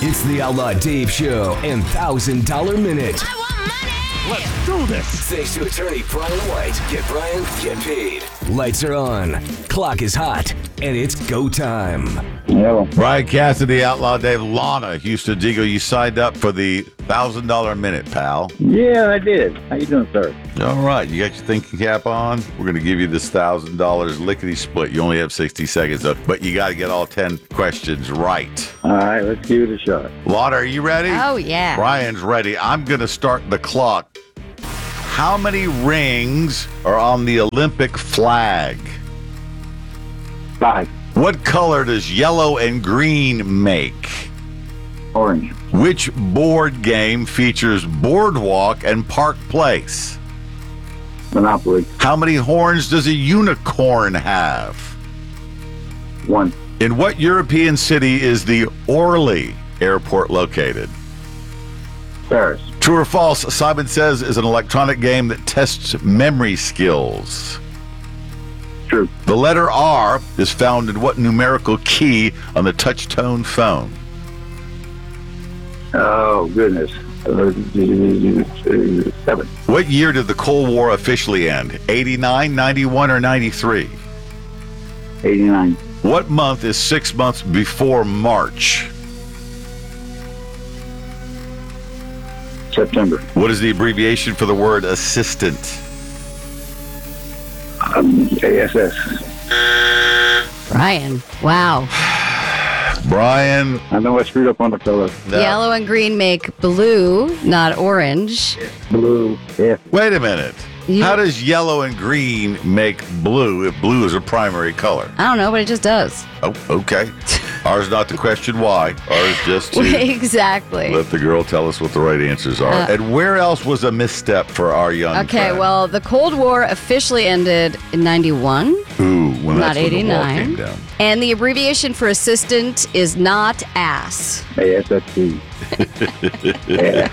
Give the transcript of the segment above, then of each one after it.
It's the Outlaw Dave Show and $1,000 Minute. I want money! Let's do this! Thanks to attorney Brian White. Get Brian, get paid. Lights are on, clock is hot, and it's go time. Hello. Brian Cassidy, Outlaw Dave, Lana, Houston Eagle. You signed up for the $1,000 Minute, pal. Yeah, I did. How you doing, sir? All right, you got your thinking cap on. We're going to give you this $1,000 lickety split. You only have 60 seconds, but you got to get all 10 questions right. All right, let's give it a shot. Lana, are you ready? Oh, yeah. Brian's ready. I'm going to start the clock. How many rings are on the Olympic flag? 5. What color does yellow and green make? Orange. Which board game features Boardwalk and Park Place? Monopoly. How many horns does a unicorn have? 1. In what European city is the Orly Airport located? Paris. True or false, Simon Says is an electronic game that tests memory skills. True. The letter R is found in what numerical key on the touch-tone phone? Oh, goodness. 7. What year did the Cold War officially end? 89, 91, or 93? 89. What month is 6 months before March? September. What is the abbreviation for the word assistant? ASS. Brian. Wow. Brian. I know I screwed up on the color. No. Yellow and green make blue, not orange. Blue. Yeah. Wait a minute. How does yellow and green make blue if blue is a primary color? I don't know, but it just does. Oh, okay. Ours not to question why. Ours just to Exactly. let the girl tell us what the right answers are. And where else was a misstep for our young Okay, friend? well, the Cold War officially ended in 91. Ooh, when Not that's when the wall 89. came down. And the abbreviation for assistant is not ASS. ASST. Yeah.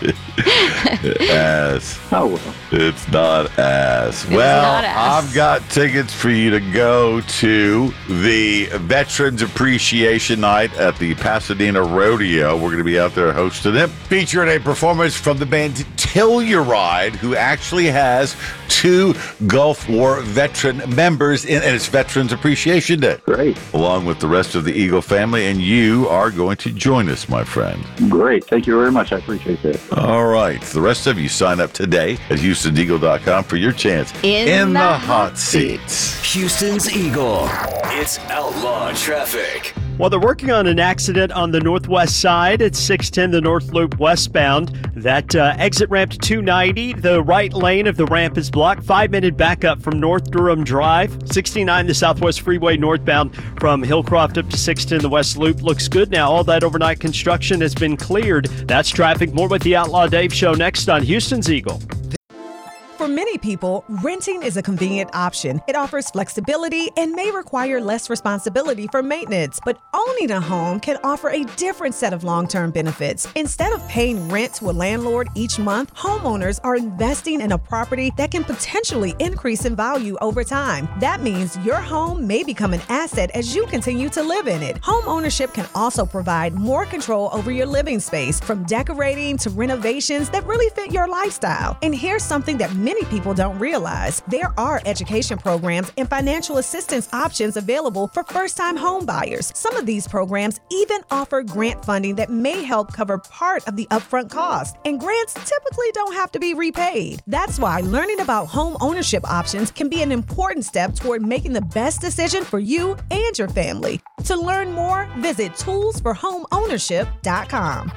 Ass. Oh, well. It's not ass. It's Well, not ass. I've got tickets for you to go to the Veterans Appreciation Night at the Pasadena Rodeo. We're going to be out there hosting it, featuring a performance from the band Telluride, who actually has 2 Gulf War veteran members in, and it's Veterans Appreciation Day. Great. Along with the rest of the Eagle family, and you are going to join us, my friend. Great. Thank you very much. I appreciate that. All right. The rest of you sign up today at HoustonEagle.com for your chance In the hot hot seats. Houston's Eagle. It's Outlaw Traffic. Well, they're working on an accident on the northwest side at 610, the North Loop westbound. That exit ramp to 290, the right lane of the ramp is blocked. 5-minute backup from North Durham Drive. 69, the Southwest Freeway northbound from Hillcroft up to 610, the West Loop looks good now. All that overnight construction has been cleared. That's traffic. More with the Outlaw Dave Show next on Houston's Eagle. For many people, renting is a convenient option. It offers flexibility and may require less responsibility for maintenance. But owning a home can offer a different set of long-term benefits. Instead of paying rent to a landlord each month, homeowners are investing in a property that can potentially increase in value over time. That means your home may become an asset as you continue to live in it. Home ownership can also provide more control over your living space, from decorating to renovations that really fit your lifestyle. And here's something that many people don't realize. There are education programs and financial assistance options available for first-time home buyers. Some of these programs even offer grant funding that may help cover part of the upfront cost. And grants typically don't have to be repaid. That's why learning about home ownership options can be an important step toward making the best decision for you and your family. To learn more, visit toolsforhomeownership.com.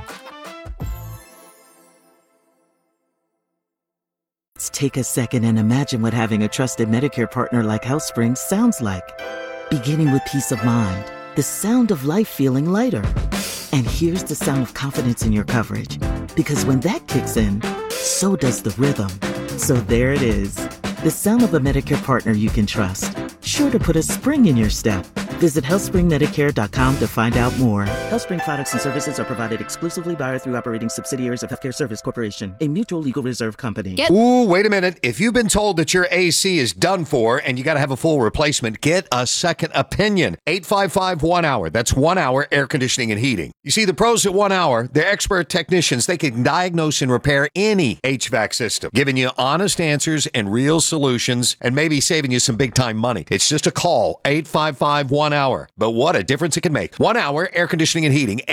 Let's take a second and imagine what having a trusted Medicare partner like HealthSpring sounds like. Beginning with peace of mind, the sound of life feeling lighter. And here's the sound of confidence in your coverage. Because when that kicks in, so does the rhythm. So there it is, the sound of a Medicare partner you can trust. Sure to put a spring in your step. Visit HealthSpringMedicare.com to find out more. HealthSpring products and services are provided exclusively by or through operating subsidiaries of Healthcare Service Corporation, a mutual legal reserve company. Ooh, wait a minute. If you've been told that your AC is done for and you got to have a full replacement, get a second opinion. 855-1-HOUR. That's 1 hour air conditioning and heating. You see, the pros at 1 hour, they're expert technicians. They can diagnose and repair any HVAC system, giving you honest answers and real solutions and maybe saving you some big-time money. It's just a call, 855-1-HOUR. But what a difference it can make. 1 hour air conditioning and heating,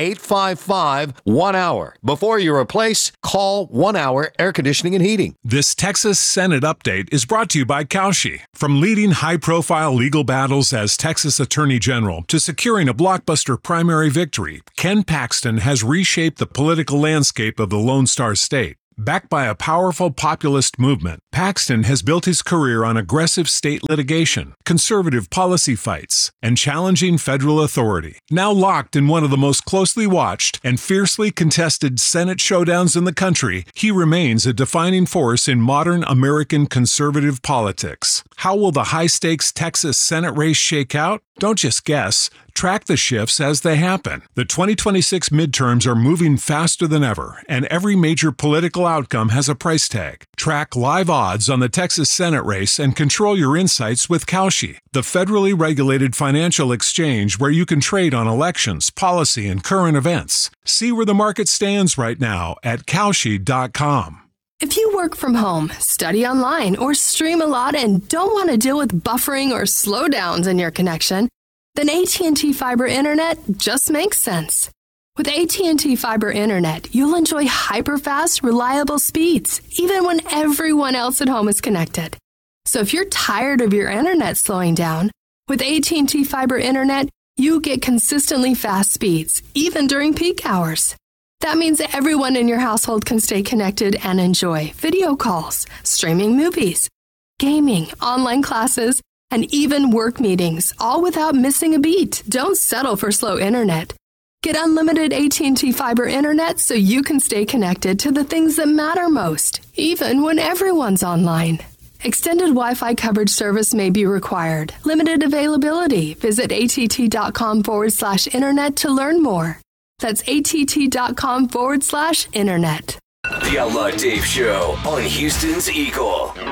855-1-HOUR. Before you replace, call 1 hour air conditioning and heating. This Texas Senate update is brought to you by Cauchy. From leading high-profile legal battles as Texas Attorney General to securing a blockbuster primary victory, Ken Paxton has reshaped the political landscape of the Lone Star State. Backed by a powerful populist movement, Paxton has built his career on aggressive state litigation, conservative policy fights, and challenging federal authority. Now locked in one of the most closely watched and fiercely contested Senate showdowns in the country, he remains a defining force in modern American conservative politics. How will the high-stakes Texas Senate race shake out? Don't just guess. Track the shifts as they happen. The 2026 midterms are moving faster than ever, and every major political outcome has a price tag. Track live odds on the Texas Senate race and control your insights with Cauchy, the federally regulated financial exchange where you can trade on elections, policy, and current events. See where the market stands right now at Cauchy.com. If you work from home, study online, or stream a lot and don't want to deal with buffering or slowdowns in your connection, then AT&T Fiber Internet just makes sense. With AT&T Fiber Internet, you'll enjoy hyper-fast, reliable speeds, even when everyone else at home is connected. So if you're tired of your internet slowing down, with AT&T Fiber Internet, you get consistently fast speeds, even during peak hours. That means everyone in your household can stay connected and enjoy video calls, streaming movies, gaming, online classes, and even work meetings, all without missing a beat. Don't settle for slow internet. Get unlimited AT&T Fiber Internet so you can stay connected to the things that matter most, even when everyone's online. Extended Wi-Fi coverage service may be required. Limited availability. Visit att.com/internet to learn more. That's att.com/internet. The Outlaw Dave Show on Houston's Eagle.